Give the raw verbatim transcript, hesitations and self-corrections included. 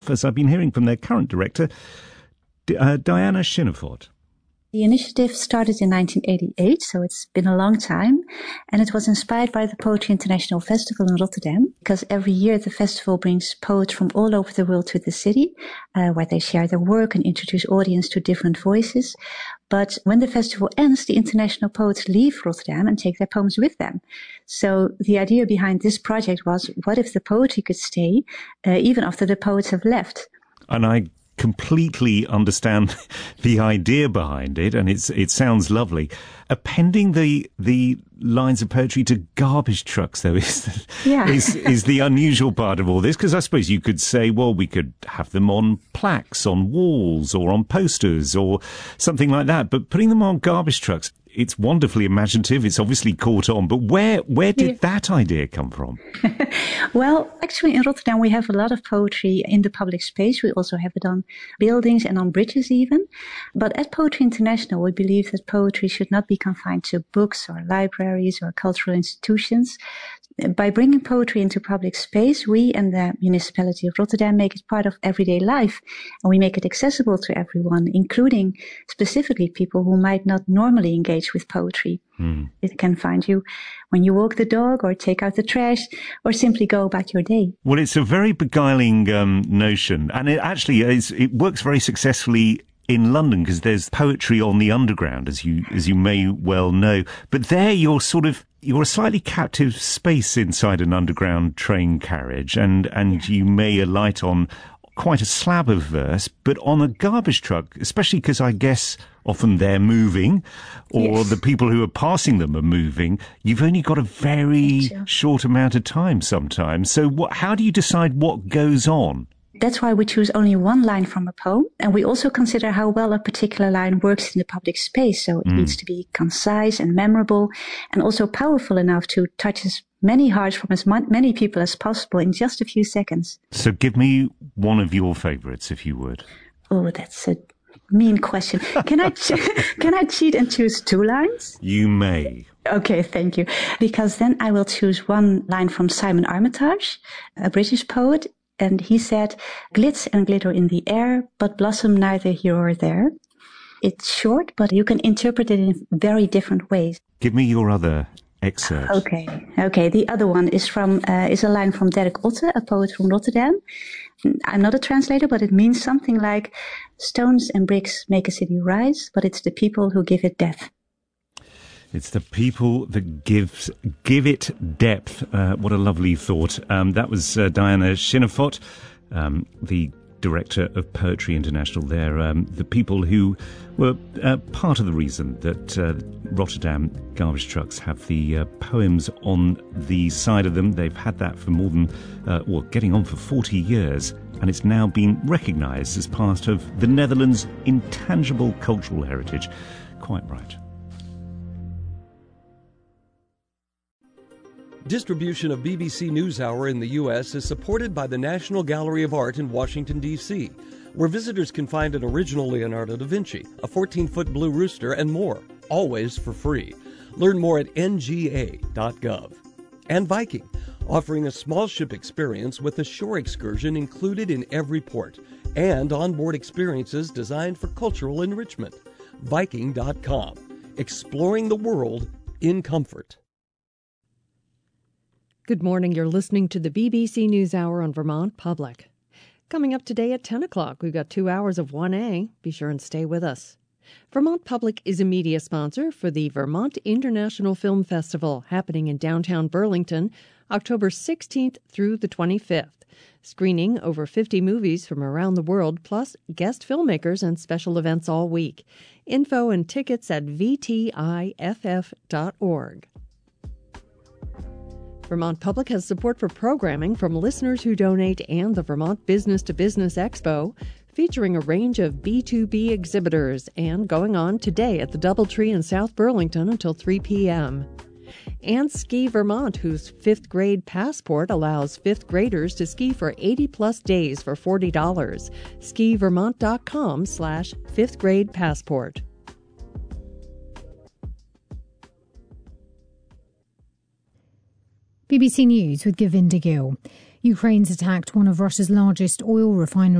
as I've been hearing from their current director, uh, Diana Shinifort. The initiative started in nineteen eighty-eight, so it's been a long time, and it was inspired by the Poetry International Festival in Rotterdam, because every year the festival brings poets from all over the world to the city, uh, where they share their work and introduce audience to different voices. But when the festival ends, the international poets leave Rotterdam and take their poems with them. So the idea behind this project was, what if the poetry could stay, uh, even after the poets have left? And I completely understand the idea behind it, and it's it sounds lovely. Appending the the lines of poetry to garbage trucks, though, is yeah. is is the unusual part of all this. Because I suppose you could say, well, we could have them on plaques, on walls, or on posters, or something like that. But putting them on garbage trucks, it's wonderfully imaginative. It's obviously caught on. But where where did yeah. that idea come from? Well, actually, in Rotterdam, we have a lot of poetry in the public space. We also have it on buildings and on bridges even. But at Poetry International, we believe that poetry should not be confined to books or libraries or cultural institutions. By bringing poetry into public space, we and the municipality of Rotterdam make it part of everyday life, and we make it accessible to everyone, including specifically people who might not normally engage with poetry. Mm. It can find you when you walk the dog or take out the trash or simply go about your day. Well, it's a very beguiling um, notion, and it actually is, it works very successfully in London, because there's poetry on the underground, as you as you may well know. But there you're sort of, you're a slightly captive space inside an underground train carriage, and, and you may alight on quite a slab of verse, but on a garbage truck, especially because I guess often they're moving, or yes. the people who are passing them are moving, you've only got a very sure. short amount of time sometimes. So what, how do you decide what goes on? That's why we choose only one line from a poem. And we also consider how well a particular line works in the public space. So it mm. needs to be concise and memorable, and also powerful enough to touch as many hearts from as many people as possible in just a few seconds. So give me one of your favorites, if you would. Oh, that's a mean question. Can I, ch- can I cheat and choose two lines? You may. Okay, thank you. Because then I will choose one line from Simon Armitage, a British poet. And he said, "Glitz and glitter in the air, but blossom neither here or there." It's short, but you can interpret it in very different ways. Give me your other excerpt. Okay, okay. The other one is from uh, is a line from Dirk Otte, a poet from Rotterdam. I'm not a translator, but it means something like, "Stones and bricks make a city rise, but it's the people who give it depth." It's the people that gives, give it depth. Uh, what a lovely thought. Um, that was uh, Diana Shinifort, um, the director of Poetry International there. Um, the people who were uh, part of the reason that uh, Rotterdam garbage trucks have the uh, poems on the side of them. They've had that for more than, uh, well, getting on for forty years. And it's now been recognised as part of the Netherlands' intangible cultural heritage. Quite right. Distribution of B B C NewsHour in the U S is supported by the National Gallery of Art in Washington, D C, where visitors can find an original Leonardo da Vinci, a fourteen-foot blue rooster, and more, always for free. Learn more at N G A dot gov. And Viking, offering a small ship experience with a shore excursion included in every port, and onboard experiences designed for cultural enrichment. Viking dot com, exploring the world in comfort. Good morning. You're listening to the B B C NewsHour on Vermont Public. Coming up today at ten o'clock, we've got two hours of one A. Be sure and stay with us. Vermont Public is a media sponsor for the Vermont International Film Festival, happening in downtown Burlington, October sixteenth through the twenty-fifth. Screening over fifty movies from around the world, plus guest filmmakers and special events all week. Info and tickets at v t i f f dot org. Vermont Public has support for programming from listeners who donate and the Vermont Business to Business Expo, featuring a range of B two B exhibitors and going on today at the Doubletree in South Burlington until three p.m. And Ski Vermont, whose fifth grade passport allows fifth graders to ski for eighty plus days for forty dollars. ski vermont dot com slash fifth grade passport. B B C News with Govinda Gill. Ukraine's attacked one of Russia's largest oil refineries.